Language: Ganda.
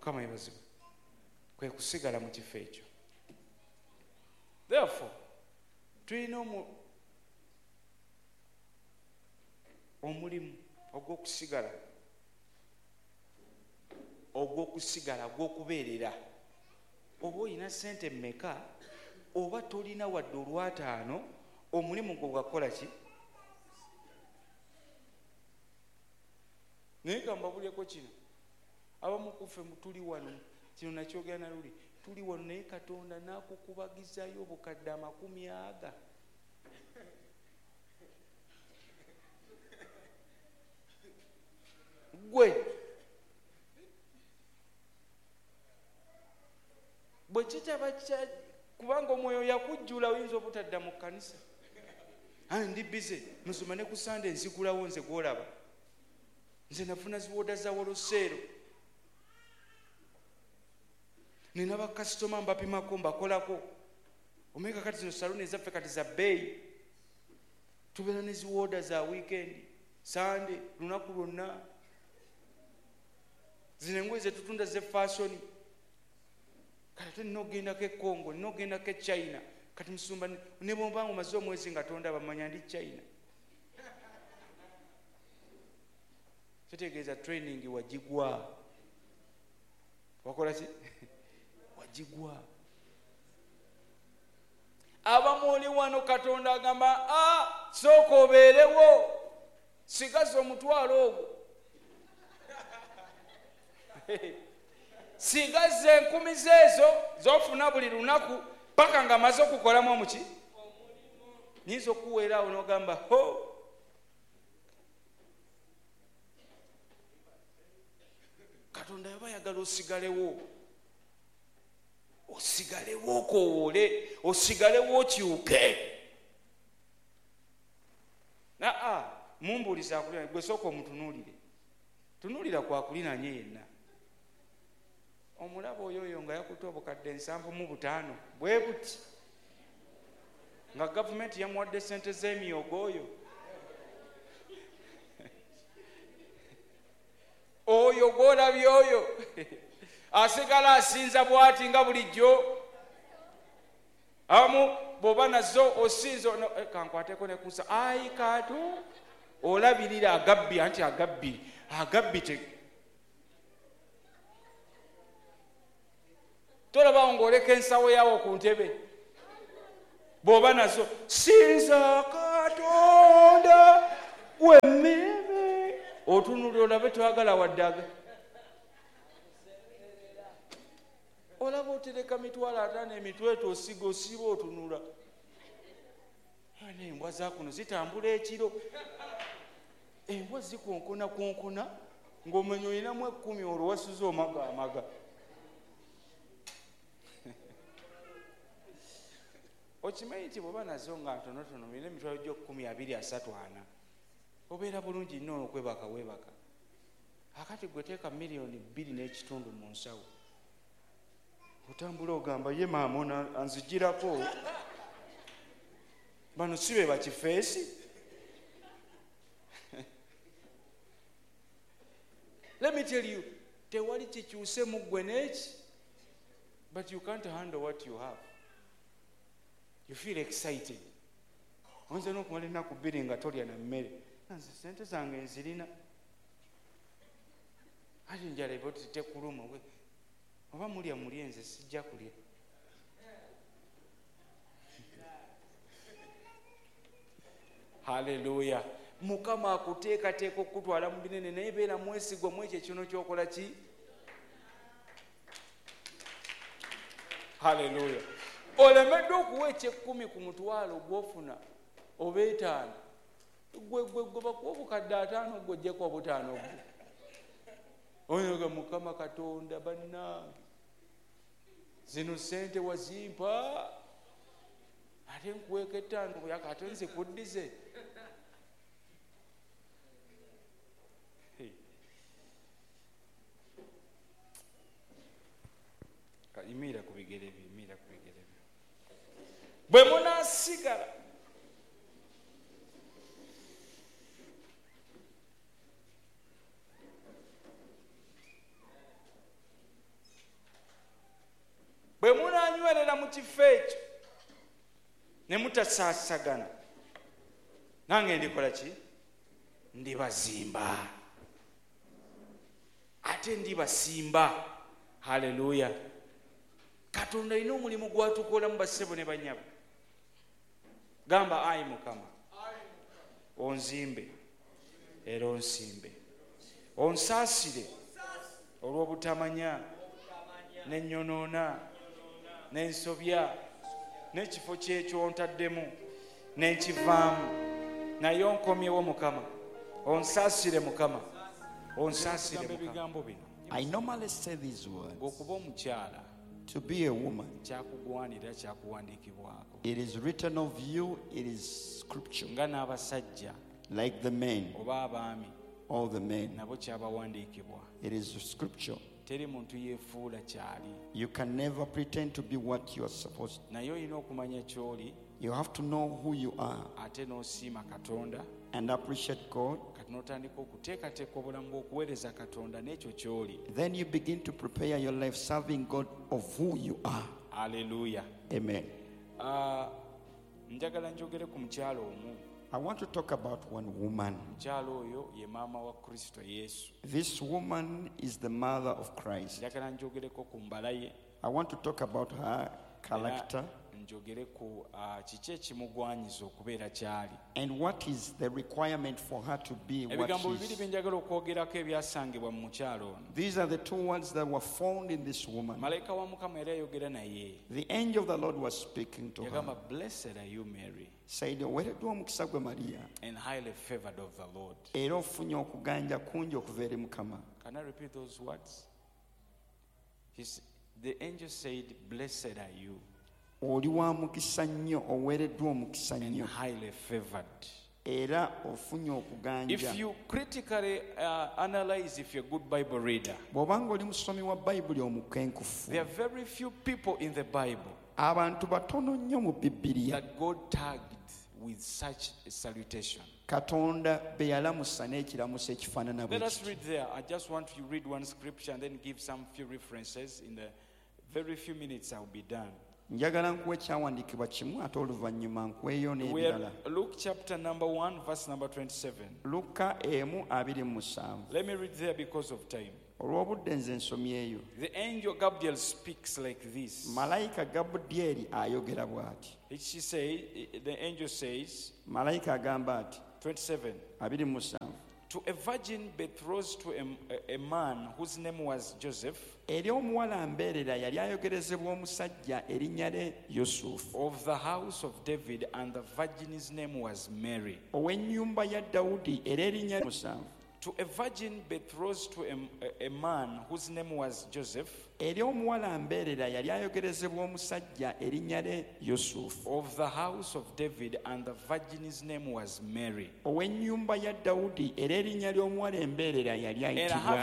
Mukama yebazibwe. Kwe kusigala mu kifo ekyo. Therefore tulina omulimu ogw'okusigala gw'okubeerera. Oba olina ssente mmeka oba tolina wadde olwataano, omulimu gwo gwakola ki? Naye kambabuleko kino, abamu kuffe tuli wano, kino nakyogera na luli, tuli wano naye Katonda n'akukubagizayo obukadde 100. Gwe bwe kitaba kubanga omwoyo yakujjula oyinza obutadda mu kkanisa. Ndi bize musoma ne ku Sande nzigulawo nze gwolaba. Nze nafuna ziwoda za Woloseero. Nina bakasitoma mbapimako mbakolako. Omeka kati zino saluni ezaffe kati za bbeeyi. Tubeera ne ziwoda za weekend, Sande, lunaku lwonna. Zino engoye ze tutunda ze fashion. Kati nina ogendako e Congo, nina ogendako e China. Kati musumba ne bw'oba omaze omwezi nga tonda bamanya ndi China. Kitegeeza training wagigwa. Wakola ki? Wagigwa. Abamu oli wano Katonda agamba, sooka obeerewo, sigaza omutwalo ogwo. Sigaza 10,000 ezo z'ofuna buli lunaku paka nga maze okukolamu omuki. Nyinza okuweera awo n'ogamba ho. Katonda yaba yagala osigalewo. Osigalewo okowoole, osigalewo okyuke. Mumbuuliza akulina, gwe sooka omutunuulire. Tunuulira kwakulinanye yenna. Omulaba oyo nga yakutte obukadde 75 bwe buti. Nga gavumenti yamuwadde ssente z'emyogo oyo. Oyo gw'olabye oyo asigala asinza bw'ati nga bulijjo. Abamu bw'oba nazo osinza kankwateko ne kusa ayi kaatu olabirira agabbi anti agabbi te. Tolaba ng'oleka ensawo yawo ku ntebe. Bw'oba nazo sinza Katonda w'emmeeme. Otunulira olabe twagala waddaga. Olaba otereka mitwalo 5 emitweto osiba otunula. Embwa zakuno zitambula ekiro. Embwa zikonkona ng'omenya olinamu 10 olwo wasuza amaga. Okimanyi nti bw'oba nazo nga ntonotono olina emitwalo gyo 10, 20, 30, 40. Obeera bulungi nnyo okwebaka weebaka. Akati gwe teeka $2.5 million mu nsawo. Otambula ogamba ye maama anzigirako. Bano si be bakifeesi. Let me tell you, tewali kikyuse mu ggwe n'eki. But you can't handle what you have. You feel excited. Onze n'okumala ennaku 2 nga tolya na mmere. Nze ssente zange nzirina. Ate njala eba tekuluma. Oba mulya nze sijja kulya. Hallelujah. Mukama akuteekateeka okutwala mu binene naye beera mwesigwa mu ekyo kino ky'okola ki? Hallelujah. Olemedde okuwa $10 ku mutwalo gw'ofuna oba 5. Gwe bakuwa obukadde 5 gw'oggyeko obutaano gwo. Oyoga Mukama Katonda bannange. Zino ssente wazimpa. Ate nkuweeka 5 yakati nze kuddize. Imira ku bigere bye. Bwe munaasigala bwe munaanywerera mu kifo ekyo ne mutasaasagana, nange ndikola ki? Ndibazimba ate ndibasimba. Haleluya! Katonda alina omulimu gwatukola mu bassebo ne banyabo. Gamba, ayi Mukama, onzimbe era onsimbe, onsaasire olw'obutamanya n'ennyonoona n'ensobya n'ekifo kyekyo ntaddemu n'enkivaamu, naye onkomyewo Mukama, onsaasire Mukama, onsaasire ebigambo bino. I normally say these words. Okuba omukyala, To be a woman, kyakugwanira, kyakuwandiikibwako. it is written of you, it is scripture. Nga n'abasajja Like the men, oba abaami all the men, nabo kyabawandiikibwa. it is scripture. Teri muntu yeefuula kyali, You can never pretend to be what you are supposed to. naye olina okumanya ky'oli, You have to know who you are ate n'osiima Katonda, and appreciate God. kati n'otandika okuteekateeka obulamu bw'okuweereza Katonda n'ekyo ky'oli. Then you begin to prepare your life serving God of who you are. Aleluya. Amen. Njagala njogere ku mukyalo omu. I want to talk about one woman. Mukyalo oyo ye maama wa Kristo Yesu. This woman is the mother of Christ. Njagala njogereko ku mbala ye. I want to talk about her character Njogere ku kiki ekimugwanyiza okubeera kyali. and what is the requirement for her to be what Ebigambo she bibiri is. bye njagala okwogeraako ebyasangibwa mu mukyalo ono. These are the two words that were found in this woman. Malayika wa Mukama era yayogera naye. The angel of the Lord was speaking to her. Yagamba, blessed are you Mary, Said, "Oweereddwa omukisa gwe Maria, and highly favored of the Lord." era ofunye okuganja kungi okuva eri Mukama." Can I repeat those words? The angel said, blessed are you, Oli wa mukisa nnyo, oweereddwa omukisa and nnyo, highly favored. era ofunye okuganja. If you critically analyze, if you're a good Bible reader, Bw'obanga oli musomi wa Bayibuli omukenkufu, there are very few people in the Bible abantu batono nnyo mu Bibiliya that God tagged with such a salutation. Katonda be yalamusa n'ekiramuso ekifaanana bwe Let us kityo. read there. I just want to read one scripture and then give some few references. In the very few minutes, I'll be done. Njagala nkuwa ekyawandiikibwa kimu ate oluvannyuma nkuweeyo We are n'ebirala. Luke chapter number 1, verse number 27. Luka 1:27. Let me read there because of time. Olw'obudde nze nsomye eyo. The angel Gabriel speaks like this. Malayika Gabudyeri ayogera bw'ati. The angel says, Malayika agamba ati 27, 27. to a virgin betrothed to a man whose name was Joseph, Eri omuwala mbeerera yali ayogerezebwa omusajja erinnya lye Yusufu, of the house of David, and the virgin's name was Mary. ow'ennyumba ya Dawudi era erinnya lye 7. To a virgin betrothed to a man whose name was Joseph, Eri omuwala mbeerera yali ayogerezebwa omusajja erinnya lye Yusufu, of the house of David, and the virgin's name was Mary. ow'ennyumba ya Dawudi era erinnya ly'omuwala embeerera yali And ayitibwa